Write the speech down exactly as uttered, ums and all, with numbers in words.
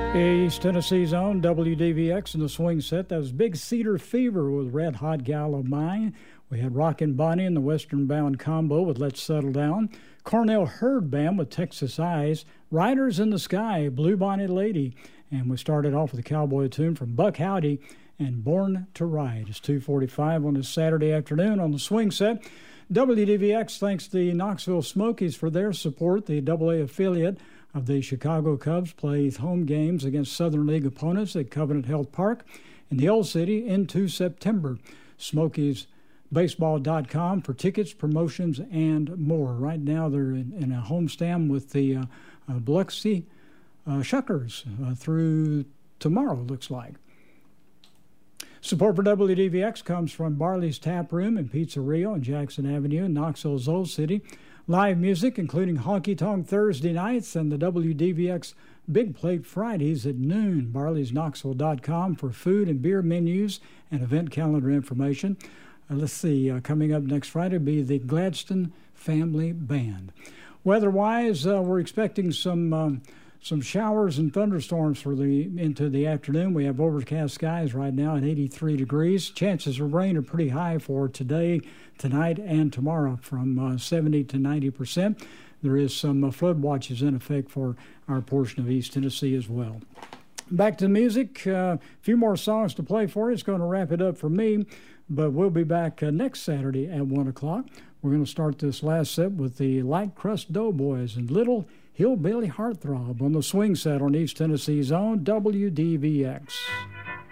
East Tennessee's own W D V X in the swing set. That was Big Cedar Fever with Red Hot Gal of Mine. We had Rockin' Bonnie and the Western Bound Combo with Let's Settle Down. Cornell Herd Band with Texas Eyes. Riders in the Sky, Blue Bonnet Lady. And we started off with a cowboy tune from Buck Howdy and Born to Ride. It's two forty-five on this Saturday afternoon on the swing set. W D V X thanks the Knoxville Smokies for their support. The double A affiliate of the Chicago Cubs plays home games against Southern League opponents at Covenant Health Park in the Old City into September. Smokies Baseball dot com for tickets, promotions, and more. Right now they're in, in a homestand with the uh, uh, Biloxi uh, Shuckers uh, through tomorrow, looks like. Support for W D V X comes from Barley's Tap Room and Pizzeria on Jackson Avenue in Knoxville's Old City. Live music, including Honky Tonk Thursday nights and the W D V X Big Plate Fridays at noon. Barleys Knoxville dot com for food and beer menus and event calendar information. Uh, let's see, uh, coming up next Friday will be the Gladstone Family Band. Weather-wise, uh, we're expecting some um, some showers and thunderstorms for the into the afternoon. We have overcast skies right now at eighty-three degrees. Chances of rain are pretty high for today, tonight, and tomorrow, from uh, seventy to ninety percent. There is some uh, flood watches in effect for our portion of East Tennessee as well. Back to music. A uh, few more songs to play for you. It's going to wrap it up for me, but we'll be back uh, next Saturday at one o'clock. We're going to start this last set with the Light Crust Doughboys and Little Hillbilly Heartthrob on the swing set on East Tennessee's own W D V X.